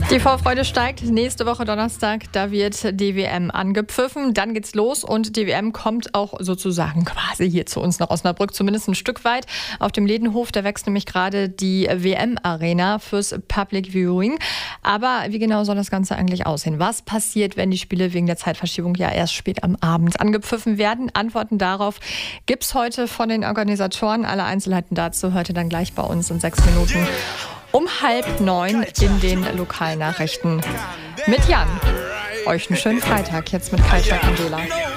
Die Vorfreude steigt. Nächste Woche Donnerstag, da wird die WM angepfiffen. Dann geht's los und die WM kommt auch sozusagen quasi hier zu uns nach Osnabrück, zumindest ein Stück weit. Auf dem Ledenhof, da wächst nämlich gerade die WM-Arena fürs Public Viewing. Aber wie genau soll das Ganze eigentlich aussehen? Was passiert, wenn die Spiele wegen der Zeitverschiebung ja erst spät am Abend angepfiffen werden? Antworten darauf gibt's heute von den Organisatoren. Alle Einzelheiten dazu hört ihr dann gleich bei uns in 6 Minuten. Um 8:30 in den Lokalnachrichten mit Jan. Euch einen schönen Freitag jetzt mit Kalcha Candela.